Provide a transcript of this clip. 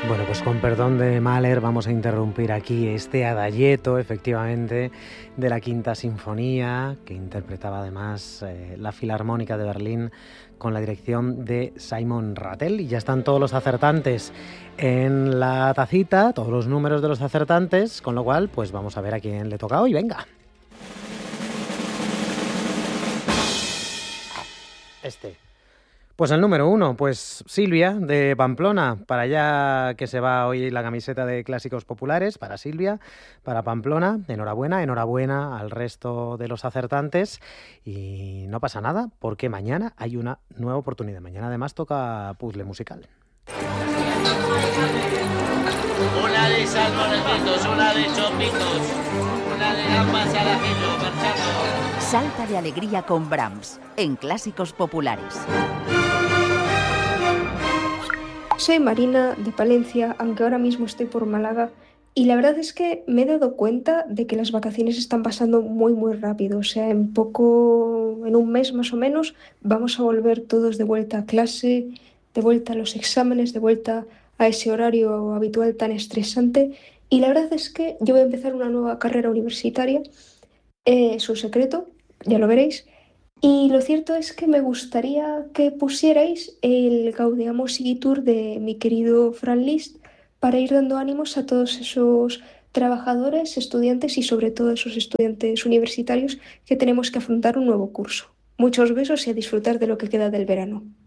Bueno, pues con perdón de Mahler vamos a interrumpir aquí este adagietto, efectivamente, de la Quinta Sinfonía, que interpretaba además la Filarmónica de Berlín con la dirección de Simon Rattle. Y ya están todos los acertantes en la tacita, todos los números de los acertantes, con lo cual, pues vamos a ver a quién le toca hoy. Venga. Pues el número 1, pues Silvia, de Pamplona. Para allá que se va hoy la camiseta de Clásicos Populares, para Silvia, para Pamplona. Enhorabuena, enhorabuena al resto de los acertantes. Y no pasa nada, porque mañana hay una nueva oportunidad. Mañana además toca puzzle musical. Una de salmorejitos, una de chopitos, una de gambas al ajillo, marchando. Salta de alegría con Brahms, en Clásicos Populares. Soy Marina, de Palencia, aunque ahora mismo estoy por Málaga, y la verdad es que me he dado cuenta de que las vacaciones están pasando muy muy rápido. O sea, en un mes más o menos, vamos a volver todos de vuelta a clase, de vuelta a los exámenes, de vuelta a ese horario habitual tan estresante. Y la verdad es que yo voy a empezar una nueva carrera universitaria, es un secreto, ya lo veréis. Y lo cierto es que me gustaría que pusierais el Gaudeamus Igitur de mi querido Franz Liszt para ir dando ánimos a todos esos trabajadores, estudiantes y sobre todo esos estudiantes universitarios que tenemos que afrontar un nuevo curso. Muchos besos y a disfrutar de lo que queda del verano.